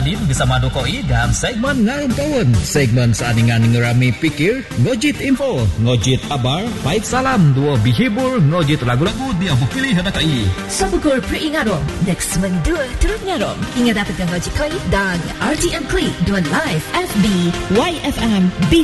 Adin bersama Dokoi dalam segmen Ngayon Kawan. Segmen seaningan ngerami pikir, ngojit info, ngojit abar, baik salam, dua bihibur, ngojit lagu-lagu dia berpilih hadakai. Sabukur peringatong, next mendua turut ngarong. Ingat dapatkan ngojit koi dan RTM Klik, dua live FB, YFM,